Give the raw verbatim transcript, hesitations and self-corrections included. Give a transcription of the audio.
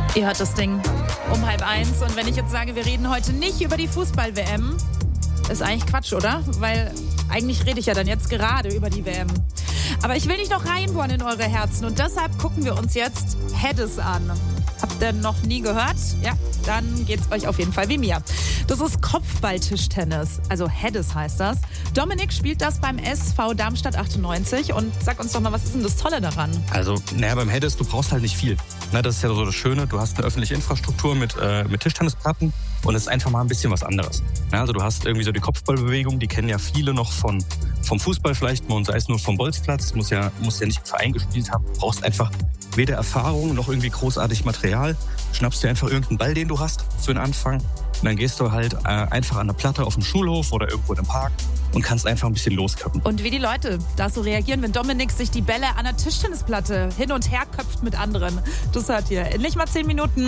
Ihr hört das Ding um halb eins. Und wenn ich jetzt sage, wir reden heute nicht über die Fußball-W M, ist eigentlich Quatsch, oder? Weil eigentlich rede ich ja dann jetzt gerade über die W M. Aber ich will nicht noch reinbohren in eure Herzen. Und deshalb gucken wir uns jetzt Heddes an. Habt ihr noch nie gehört? Ja, dann geht's euch auf jeden Fall wie mir. Das ist Kopfball-Tischtennis. Also Heddes heißt das. Dominik spielt das beim S V Darmstadt achtundneunzig. Und sag uns doch mal, was ist denn das Tolle daran? Also, naja, beim Heddes, du brauchst halt nicht viel. Na, das ist ja so das Schöne. Du hast eine öffentliche Infrastruktur mit, äh, mit Tischtennisplatten. Und es ist einfach mal ein bisschen was anderes. Ja, also du hast irgendwie so die Kopfballbewegung, die kennen ja viele noch von, vom Fußball vielleicht mal und sei es nur vom Bolzplatz. Muss ja, muss ja nicht im Verein gespielt haben. Du brauchst einfach weder Erfahrung noch irgendwie großartig Material. Schnappst dir einfach irgendeinen Ball, den du hast, für den Anfang. Und dann gehst du halt äh, einfach an der Platte auf dem Schulhof oder irgendwo im Park und kannst einfach ein bisschen losköpfen. Und wie die Leute da so reagieren, wenn Dominik sich die Bälle an der Tischtennisplatte hin und her köpft mit anderen. Das hört ihr in nicht mal zehn Minuten.